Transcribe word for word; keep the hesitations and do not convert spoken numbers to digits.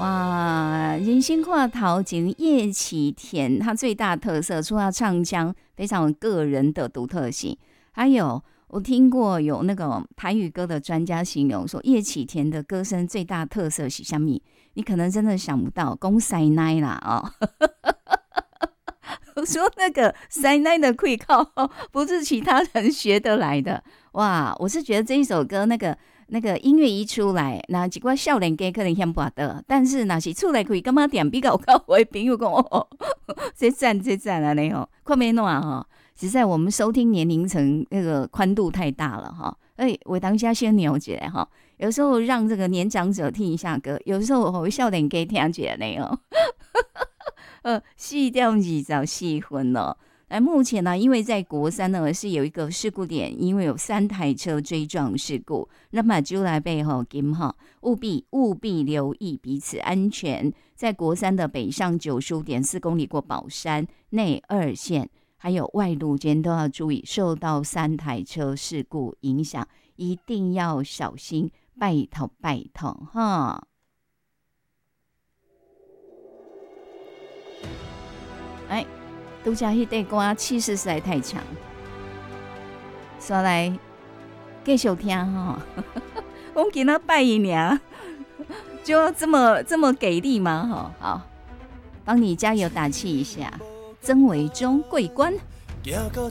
哇，人心话桃景叶启田，他最大特色除了唱腔非常有个人的独特性，还有我听过有那个台语歌的专家形容说，叶启田的歌声最大特色是什么？你可能真的想不到，讲塞奶啦哦。我说那个塞奶的会靠不是其他人学得来的哇！我是觉得这一首歌那个那个音乐一出来，那几个少年家可能嫌不得，但是那是出来可以干嘛点比较高，我的朋友讲哦，这赞这赞啊，你哦，快没弄啊哈！实在我们收听年龄层那个宽度太大了哈，哎，我当下先了解哈，有时候让这个年长者听一下歌，有时候我少年家听起来那哦。呃，四点二十四分了。那目前呢，因为在国三呢是有一个事故点，因为有三台车追撞事故，那么就来背后金哈，务必务必留意彼此安全。在国三的北上九十五点四公里过宝山内二线，还有外路间都要注意，受到三台车事故影响，一定要小心，拜托拜托哈。哎，拄则迄块歌气势实在太强，所以来继续听哈。我们给他拜一年，就这么这么给力吗？哈，好，帮你加油打气一下。曾维中桂冠。